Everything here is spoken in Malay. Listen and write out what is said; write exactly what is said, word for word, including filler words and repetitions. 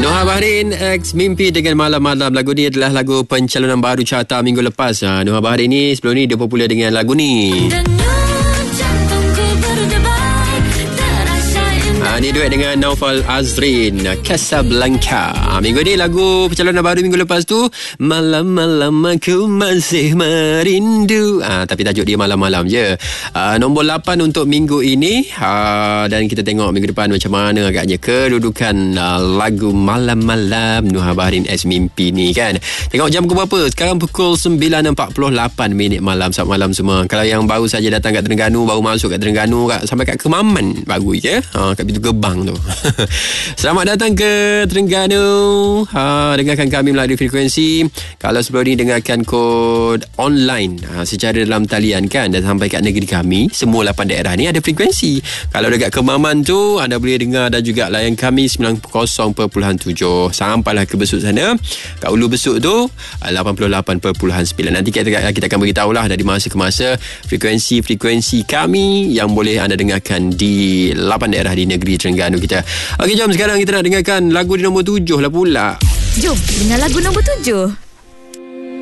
Noha Bahrin X Mimpi dengan Malam-Malam. Lagu ni adalah lagu pencalonan baru carta minggu lepas. ha, Noha Bahrin ni sebelum ni dia popular dengan lagu ni. Ha, ni duet dengan Naufal Azrin, Casablanca. ha, Minggu ni lagu pencalonan baru minggu lepas tu Malam-Malam Aku Masih Merindu. ha, Tapi tajuk dia malam-malam je. ha, Nombor lapan untuk minggu ini. ha, Dan kita tengok minggu depan macam mana agaknya kedudukan uh, lagu Malam-Malam Noha Bahrin X Mimpi ni kan. Tengok jam ke berapa. Sekarang pukul sembilan empat puluh lapan minit malam. Selamat malam semua. Kalau yang baru saja datang kat Terengganu, baru masuk kat Terengganu, kat, sampai kat Kemaman baru je. ha, Kat pintu gerbang tu. Selamat datang ke Terengganu. ha, Dengarkan kami melalui frekuensi. Kalau sebelum ni dengarkan kod online ha, secara dalam talian kan, dan sampai kat negeri kami, semua lapan daerah ni ada frekuensi. Kalau dekat Kemaman tu anda boleh dengar dan juga layan kami sembilan puluh perpuluhan tujuh. Sampailah ke Besut sana. Kat Ulu Besut tu lapan puluh lapan perpuluhan sembilan. Nanti kita, kita akan beritahulah dari masa ke masa frekuensi-frekuensi kami yang boleh anda dengarkan di lapan daerah di negeri Terengganu kita. Okey, jom sekarang kita nak dengarkan lagu di nombor tujuh lah pula. Jom dengar lagu nombor tujuh.